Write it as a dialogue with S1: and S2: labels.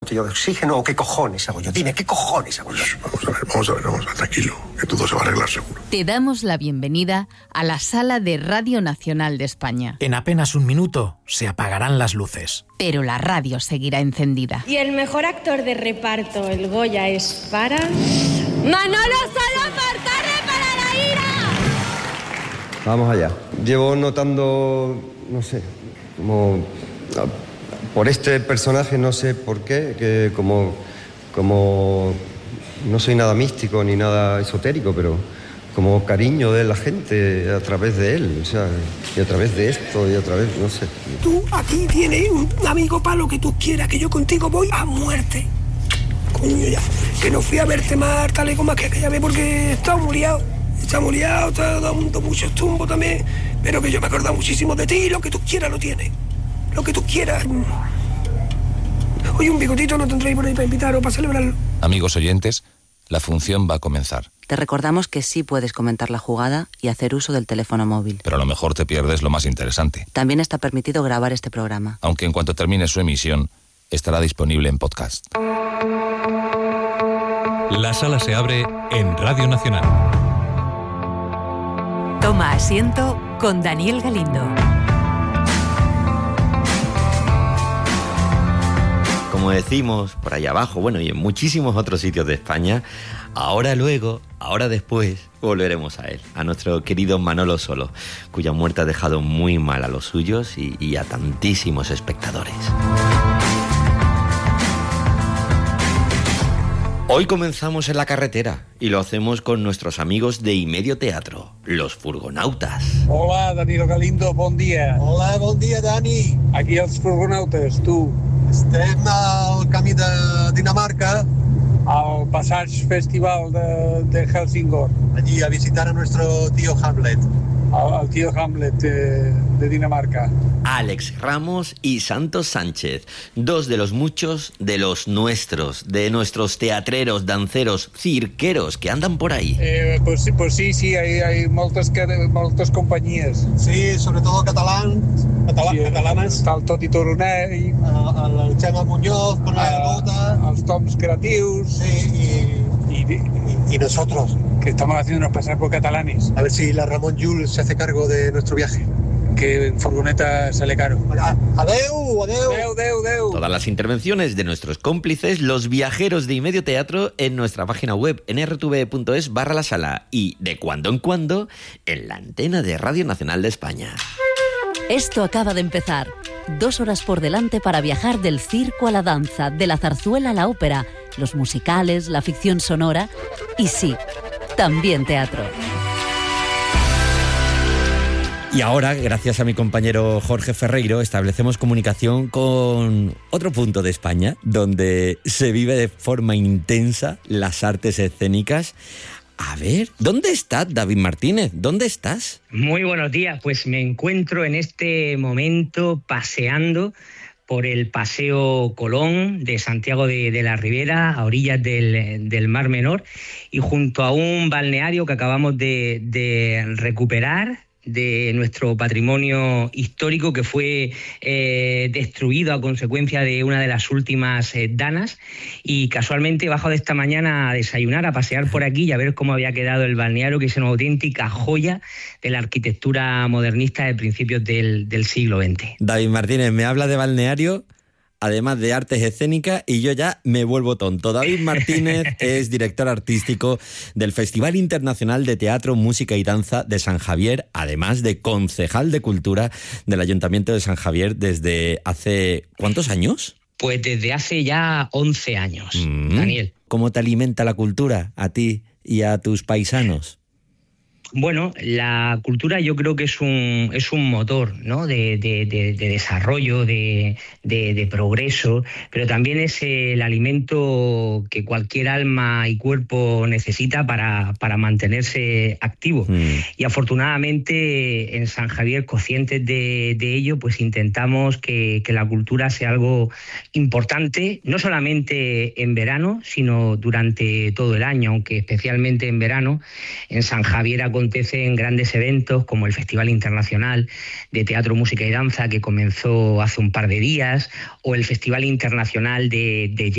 S1: botella de oxígeno o qué cojones hago yo. Dime, ¿qué cojones hago yo?
S2: Vamos a ver, tranquilo, que todo se va a arreglar seguro.
S3: Te damos la bienvenida a la sala de Radio Nacional de España.
S4: En apenas un minuto se apagarán las luces.
S3: Pero la radio seguirá encendida.
S5: Y el mejor actor de reparto, el Goya, es para... ¡Manolo Salazar para la ira!
S6: Vamos allá. Llevo notando, no sé, como... por este personaje, no sé por qué, que como no soy nada místico ni nada esotérico, pero como cariño de la gente a través de él, o sea, y a través de esto, y a través, no sé.
S1: Tú aquí tienes un amigo para lo que tú quieras, que yo contigo voy a muerte. Coño, ya, que no fui a verte más tal y como que aquella vez porque estaba muriado, está dando muchos tumbos también, pero que yo me he acordado muchísimo de ti y lo que tú quieras lo tienes. Lo que tú quieras. Oye, un bigotito no tendréis por ahí para invitar o para celebrarlo.
S7: Amigos oyentes, la función va a comenzar.
S8: Te recordamos que sí puedes comentar la jugada y hacer uso del teléfono móvil.
S7: Pero a lo mejor te pierdes lo más interesante.
S8: También está permitido grabar este programa.
S7: Aunque en cuanto termine su emisión, estará disponible en podcast.
S9: La sala se abre en Radio Nacional.
S10: Toma asiento con Daniel Galindo.
S11: Como decimos por allá abajo, bueno, y en muchísimos otros sitios de España, ahora después, volveremos a él, a nuestro querido Manolo Solo, cuya muerte ha dejado muy mal a los suyos y a tantísimos espectadores. Hoy comenzamos en la carretera y lo hacemos con nuestros amigos de Imedio Teatro, los Furgonautas.
S12: Hola, Danilo Galindo, bon dia.
S13: Hola, bon dia, Dani.
S12: Aquí els Furgonautas, tu.
S13: Estem al camí de Dinamarca.
S12: Al Passage Festival de Helsingør.
S13: Allí a visitar a nuestro tío Hamlet.
S12: Al tío Hamlet de Dinamarca.
S11: Alex Ramos y Santos Sánchez, dos de los muchos de los nuestros, de nuestros teatreros, danceros, cirqueros que andan por ahí.
S12: Pues sí, hay moltes companyies.
S13: Sí, sobre todo catalanes.
S12: Està el Toti Toronell,
S13: el Xema Muñoz con la nota,
S12: els Toms Creatius,
S13: sí, y nosotros,
S12: que estamos haciéndonos pasar por catalanes.
S13: A ver si la Ramón Jules se hace cargo de nuestro viaje.
S12: Que en furgoneta sale caro.
S13: Adeu.
S11: Todas las intervenciones de nuestros cómplices, los viajeros de Imedio Teatro, en nuestra página web nrtv.es/la sala y de cuando en cuando en la antena de Radio Nacional de España.
S10: Esto acaba de empezar. 2 horas por delante para viajar del circo a la danza, de la zarzuela a la ópera, los musicales, la ficción sonora y sí, también teatro.
S11: Y ahora, gracias a mi compañero Jorge Ferreiro, establecemos comunicación con otro punto de España donde se vive de forma intensa las artes escénicas. A ver, ¿dónde está David Martínez? ¿Dónde estás?
S14: Muy buenos días, pues me encuentro en este momento paseando por el Paseo Colón de Santiago de la Ribera, a orillas del Mar Menor, y junto a un balneario que acabamos de recuperar de nuestro patrimonio histórico, que fue destruido a consecuencia de una de las últimas danas, y casualmente he bajado esta mañana a desayunar, a pasear por aquí y a ver cómo había quedado el balneario, que es una auténtica joya de la arquitectura modernista de principios del siglo XX.
S11: David Martínez me habla de balneario, además de artes escénicas, y yo ya me vuelvo tonto. David Martínez es director artístico del Festival Internacional de Teatro, Música y Danza de San Javier, además de concejal de Cultura del Ayuntamiento de San Javier desde hace... ¿cuántos años?
S14: Pues desde hace ya 11 años, Daniel.
S11: ¿Cómo te alimenta la cultura a ti y a tus paisanos?
S14: Bueno, la cultura yo creo que es un motor, ¿no?, de desarrollo, de progreso, pero también es el alimento que cualquier alma y cuerpo necesita para mantenerse activo. Y afortunadamente en San Javier, conscientes de ello, pues intentamos que la cultura sea algo importante, no solamente en verano, sino durante todo el año, aunque especialmente en verano. En San Javier acontecen grandes eventos como el Festival Internacional de Teatro, Música y Danza, que comenzó hace un par de días, o el Festival Internacional de